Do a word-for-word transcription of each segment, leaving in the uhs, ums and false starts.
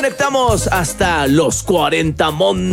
conectamos hasta los cuarenta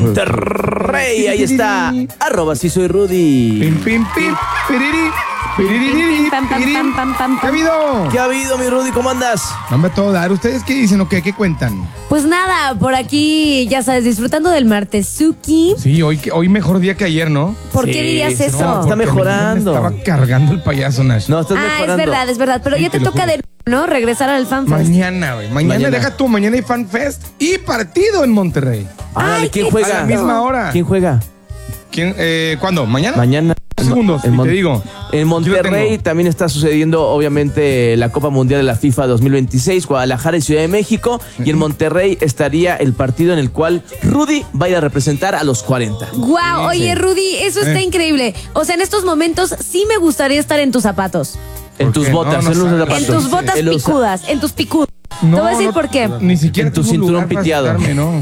Monterrey. Ahí está, arroba si soy Rudy. Pim, pim, pim, piriri, piriri, Pam, pam, piriri. pam, pam, pam, ¿Qué ha habido? ¿Qué ha habido, mi Rudy? ¿Cómo andas? No me todo dar. ¿Ustedes qué dicen o qué? ¿Qué cuentan? Pues nada, por aquí, ya sabes, disfrutando del martesuki. Sí, hoy, hoy mejor día que ayer, ¿no? ¿Por Sí, qué dirías no, eso? está Porque mejorando. mañana estaba cargando el payaso, Nash. No, estás ah, mejorando. es verdad, es verdad. Pero Sí, ya te, te lo toca juro. de ¿no? Regresar al FanFest. Mañana, güey. Mañana, Mañana. deja tú. Mañana hay FanFest y partido en Monterrey. Ándale, Ay, ¿quién qué juega? A la misma hora. ¿Quién juega? ¿Quién, eh, ¿Cuándo? ¿Mañana? Mañana. Segundos, En y Mon- te digo. En Monterrey tengo. también está sucediendo, obviamente, la Copa Mundial de la FIFA dos mil veintiséis, Guadalajara y Ciudad de México. Y en Monterrey estaría el partido en el cual Rudy va a ir a representar a los cuarenta. Guau, oye, Rudy, eso está Eh. increíble. O sea, en estos momentos sí me gustaría estar en tus zapatos. En ¿Por tus qué? botas, No, no en los sabes. zapatos. En tus botas En los- picudas, en tus picudas. No, Te voy a decir no, por qué. Ni siquiera En tu tengo un cinturón lugar para piteado. sentarme, ¿no?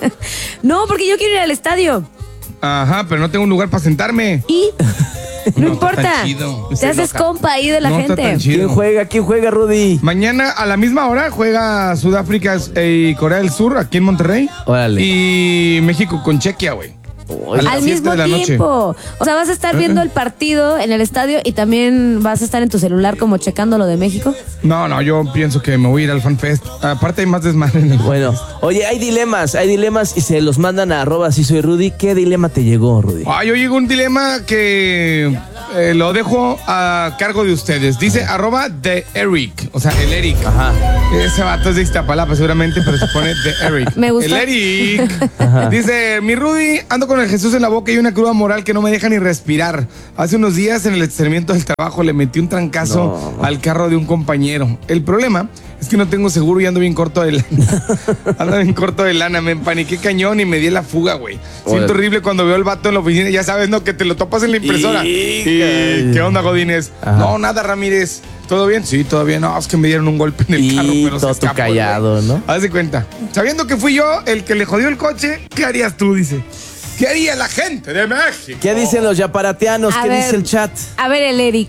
No, porque yo quiero ir al estadio. Ajá, pero no tengo un lugar para sentarme. Y no, No, está importa. tan chido. Te haces compa ahí de la No está gente. tan chido. ¿Quién juega? ¿Quién juega, Rudy? Mañana a la misma hora juega Sudáfrica y Corea del Sur aquí en Monterrey. Órale. Y México con Chequia, güey. A las Al siete mismo de la noche. tiempo. O sea, vas a estar viendo el partido en el estadio y también vas a estar en tu celular como checando lo de México. No, no, yo pienso que me voy a ir al FanFest. Aparte hay más desmadre en el Bueno, oye, hay dilemas, hay dilemas y se los mandan a arroba si soy Rudy. ¿Qué dilema te llegó, Rudy? Ah, yo llego a un dilema que eh, lo dejo a cargo de ustedes. Dice arroba de Eric, o sea, el Eric. Ajá. Ese vato es de Iztapalapa seguramente, pero se pone de Eric. Me gusta. El Eric. Dice, mi Rudy, ando con el Jesús en la boca y una cruda moral que no me deja ni respirar. Hace unos días en el estacionamiento del trabajo le metí un trancazo No. al carro de un compañero. El problema es que no tengo seguro y ando bien corto de lana. Ando bien corto de lana. Me empaniqué cañón y me di la fuga, güey. Siento Órale. horrible cuando veo al vato en la oficina. Ya sabes, ¿no? Que te lo topas en la impresora. Híjole. Y, ¿qué onda, Godínez? Ajá. No, nada, Ramírez. ¿Todo bien? Sí, todo bien. No, es que me dieron un golpe en el Y carro, pero se todo tú escapó, callado, güey. ¿no? Haz de cuenta. Sabiendo que fui yo el que le jodió el coche, ¿qué harías tú? Dice. ¿Qué haría la gente de México? ¿Qué dicen los yaparateanos? A ¿Qué ver. dice el chat? A ver, el Eric.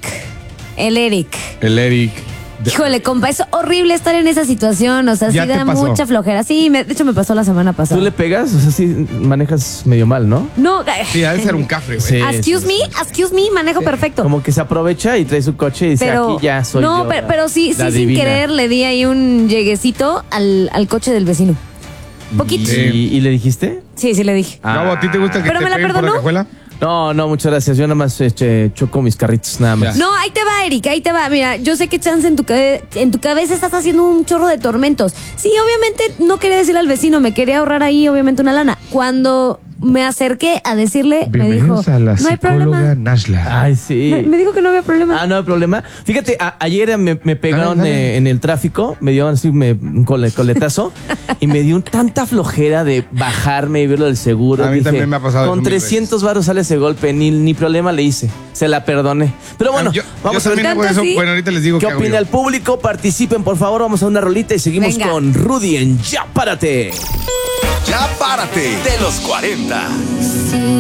El Eric. El Eric. Híjole, compa, es horrible estar en esa situación. O sea, sí Ya te da pasó. mucha flojera. Sí, me- de hecho me pasó la semana pasada. ¿Tú le pegas? O sea, sí manejas medio mal, ¿no? No, Sí, ha de ser un cafre, güey. Sí. excuse me, excuse me, manejo perfecto. Como que se aprovecha y trae su coche y dice, Pero aquí ya soy no, yo. pero, la- pero sí, la sí, sin divina. querer le di ahí un lleguecito al, al coche del vecino. Poquito. ¿Y, y le dijiste? Sí, sí le dije. Gabo, ¿a ti te gusta que Pero te me la peguen por la perdonó. cajuela? No, no, muchas gracias. Yo nada más este, choco mis carritos, nada más. Ya. No, ahí te va, Eric, ahí te va. Mira, yo sé que chance en tu, cabe- en tu cabeza estás haciendo un chorro de tormentos. Sí, obviamente no quería decirle al vecino, me quería ahorrar ahí, obviamente, una lana. Cuando me acerqué a decirle, me dijo, no hay problema. Nashla. Ay, sí. Me, me dijo que no había problema. Ah, no hay problema. Fíjate, a- ayer me, me pegaron Dale, dale. eh, en el tráfico, me dio así me, un cole- coletazo y me dio un- tanta flojera de bajarme y verlo del seguro. A mí también me ha pasado Con eso mil trescientos varos sale ese golpe, ni, ni problema le hice. Se la perdoné. Pero bueno, yo, vamos yo a ver también hago ¿Tanto eso. así? Bueno, ahorita les digo qué qué hago opina yo. el público. Participen, por favor. Vamos a una rolita y seguimos Venga. con Rudy en Ya Párate. Ya párate de los cuarenta.